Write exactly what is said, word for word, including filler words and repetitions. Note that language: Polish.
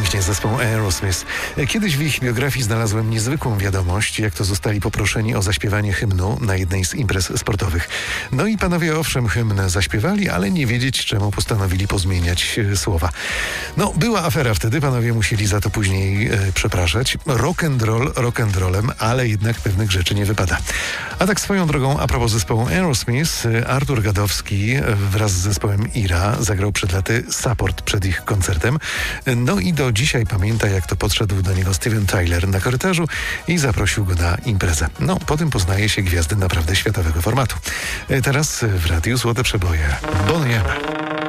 pięknie zespół Aerosmith. Kiedyś w ich biografii znalazłem niezwykłą wiadomość, jak to zostali poproszeni o zaśpiewanie hymnu na jednej z imprez sportowych. No i panowie owszem hymn zaśpiewali, ale nie wiedzieć czemu postanowili pozmieniać e, słowa. No, była afera wtedy, panowie musieli za to później e, przepraszać. Rock and roll rock'n'rollem, ale jednak pewnych rzeczy nie wypada. A tak swoją drogą, a propos zespołu Aerosmith, Artur Gadowski wraz z zespołem Ira zagrał przed laty support przed ich koncertem. No i do dzisiaj pamięta, jak to podszedł do niego Steven Tyler na korytarzu i zaprosił go na imprezę. No, po tym poznaje się gwiazdy naprawdę światowego formatu. Teraz w Radiu Złote Przeboje Bonnie M.